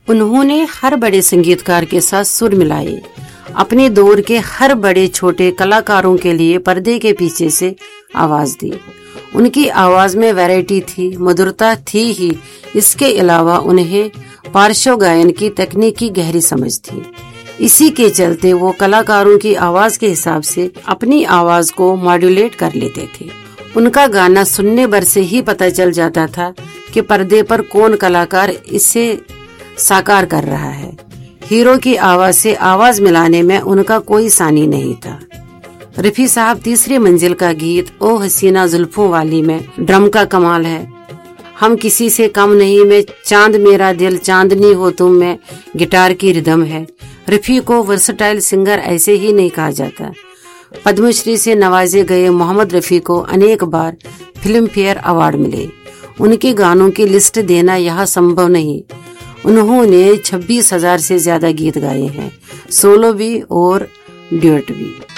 उन्होंने हर बड़े संगीतकार के साथ सुर मिलाए। अपने दौर के हर बड़े छोटे कलाकारों के लिए पर्दे के पीछे से आवाज दी। उनकी आवाज में वैरायटी थी, मधुरता थी ही, इसके अलावा उन्हें पार्श्व गायन की तकनीक की गहरी समझ थी। इसी के चलते वो कलाकारों की आवाज के हिसाब से अपनी आवाज को मॉड्यूलेट कर लेते थे। उनका गाना सुनने भर से ही पता चल जाता था कि पर्दे पर कौन कलाकार इसे साकार कर रहा है। हीरो की आवाज से आवाज मिलाने में उनका कोई सानी नहीं था। रफी साहब तीसरी मंजिल का गीत ओ हसीना जुल्फों वाली में ड्रम का कमाल है। हम किसी से कम नहीं में चांद मेरा दिल चांदनी हो तुम में गिटार की रिदम है। रफी को वर्सटाइल सिंगर ऐसे ही नहीं कहा जाता। पद्मश्री से नवाजे गए मोहम्मद रफी को अनेक बार फिल्म फेयर अवार्ड मिले। उनके गानों की लिस्ट देना यहाँ संभव नहीं। उन्होंने 26,000 से ज्यादा गीत गाए हैं, सोलो भी और ड्यूट भी।